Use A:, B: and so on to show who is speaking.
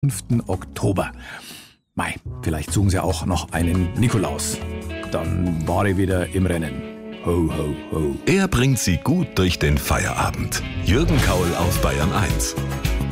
A: 5. Oktober. Mei, vielleicht suchen sie auch noch einen Nikolaus. Dann war ich wieder im Rennen. Ho, ho, ho.
B: Er bringt Sie gut durch den Feierabend. Jürgen Kaul auf Bayern 1.